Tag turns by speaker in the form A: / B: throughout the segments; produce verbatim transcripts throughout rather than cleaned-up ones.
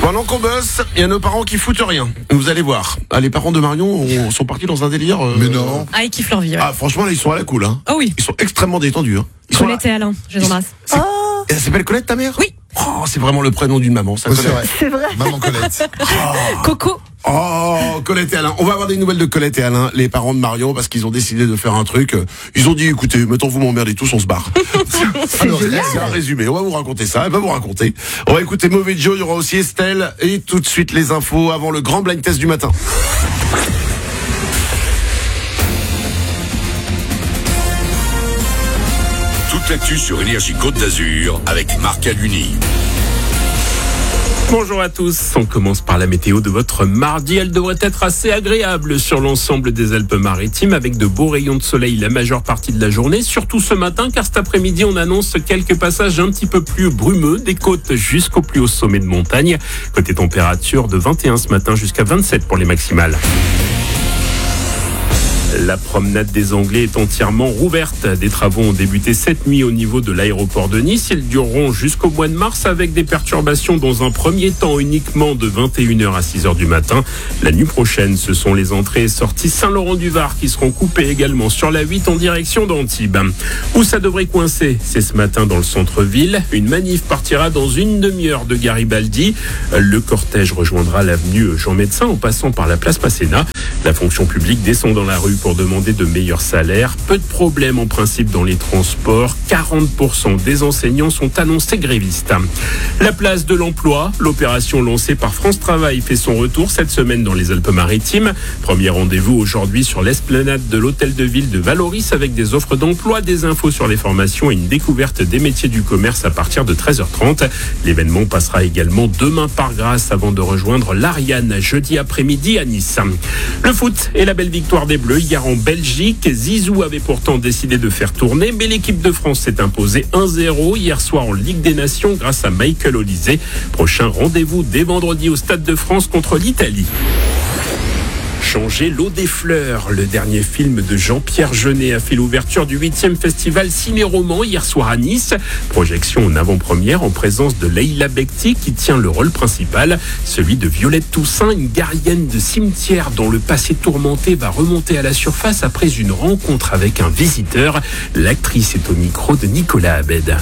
A: Pendant qu'on bosse, il y a nos parents qui foutent rien. Vous allez voir. Ah, les parents de Marion ont- sont partis dans un délire. euh,
B: Mais non.
C: Ah, ils kiffent leur vie. Ouais.
A: Ah, franchement, là, ils sont à la cool. Hein.
C: Oh oui.
A: Ils sont extrêmement détendus. Hein. Ils sont
C: Colette
A: là.
C: et Alain, je les embrasse.
A: C'est- Elle s'appelle Colette, ta mère?
C: Oui.
A: Oh, c'est vraiment le prénom d'une maman, ça,
B: Oui, c'est
A: Colette.
B: vrai.
D: C'est vrai.
B: Maman Colette.
C: Coco.
A: Oh, Colette et Alain. On va avoir des nouvelles de Colette et Alain, les parents de Marion, parce qu'ils ont décidé de faire un truc. Ils ont dit, écoutez, mettons vous m'emmerdez tous, on se barre.
B: Alors,
A: C'est un résumé. On va vous raconter ça. Elle va vous raconter. On va écouter Mauvais Joe. Il y aura aussi Estelle. Et tout de suite, les infos avant le grand blind test du matin.
E: Toute l'actu sur Énergie Côte d'Azur avec Marc Aluni.
F: Bonjour à tous, on commence par la météo de votre mardi. Elle devrait être assez agréable sur l'ensemble des Alpes-Maritimes avec de beaux rayons de soleil la majeure partie de la journée, surtout ce matin car cet après-midi on annonce quelques passages un petit peu plus brumeux des côtes jusqu'au plus haut sommet de montagne. Côté température de vingt et un ce matin jusqu'à vingt-sept pour les maximales. La promenade des Anglais est entièrement rouverte. Des travaux ont débuté cette nuit au niveau de l'aéroport de Nice. Ils dureront jusqu'au mois de mars avec des perturbations dans un premier temps uniquement de vingt et une heures à six heures du matin. La nuit prochaine, ce sont les entrées et sorties Saint-Laurent-du-Var qui seront coupées également sur la huit en direction d'Antibes. Où ça devrait coincer, c'est ce matin dans le centre-ville. Une manif partira dans une demi-heure de Garibaldi. Le cortège rejoindra l'avenue Jean Médecin en passant par la place Masséna. La fonction publique descend dans la rue pour demander de meilleurs salaires. Peu de problèmes en principe dans les transports. quarante pour cent des enseignants sont annoncés grévistes. La place de l'emploi, l'opération lancée par France Travail fait son retour cette semaine dans les Alpes-Maritimes. Premier rendez-vous aujourd'hui sur l'esplanade de l'hôtel de ville de Valoris avec des offres d'emploi, des infos sur les formations et une découverte des métiers du commerce à partir de treize heures trente. L'événement passera également demain par Grasse avant de rejoindre l'Ariane jeudi après-midi à Nice. Le foot et la belle victoire des Bleus hier en Belgique. Zizou avait pourtant décidé de faire tourner, mais l'équipe de France s'est imposée un zéro hier soir en Ligue des Nations grâce à Michael Olise. Prochain rendez-vous dès vendredi au Stade de France contre l'Italie. Changer l'eau des fleurs. Le dernier film de Jean-Pierre Jeunet a fait l'ouverture du huitième festival Ciné-Roman hier soir à Nice. Projection en avant-première en présence de Leïla Bekti qui tient le rôle principal, celui de Violette Toussaint, une gardienne de cimetière dont le passé tourmenté va remonter à la surface après une rencontre avec un visiteur. L'actrice est au micro de Nicolas Abed.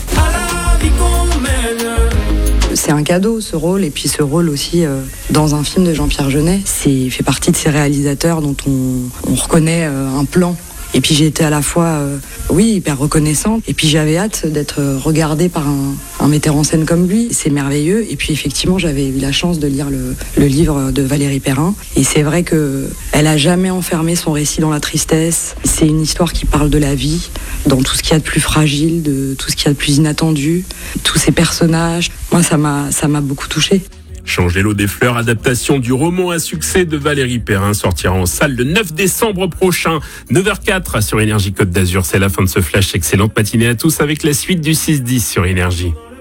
G: C'est un cadeau ce rôle, et puis ce rôle aussi euh, dans un film de Jean-Pierre Jeunet, c'est fait partie de ces réalisateurs dont on, on reconnaît euh, un plan. Et puis j'ai été à la fois, euh, oui, hyper reconnaissante, et puis j'avais hâte d'être regardée par un, un metteur en scène comme lui. C'est merveilleux. Et puis effectivement, j'avais eu la chance de lire le, le livre de Valérie Perrin. Et c'est vrai que elle a jamais enfermé son récit dans la tristesse. C'est une histoire qui parle de la vie, dans tout ce qu'il y a de plus fragile, de tout ce qu'il y a de plus inattendu, tous ces personnages. Moi, ça m'a, ça m'a beaucoup touchée.
F: Changer l'eau des fleurs, adaptation du roman à succès de Valérie Perrin, sortira en salle le neuf décembre prochain, neuf heures quatre sur Énergie Côte d'Azur. C'est la fin de ce flash. Excellente matinée à tous avec la suite du six dix sur Énergie.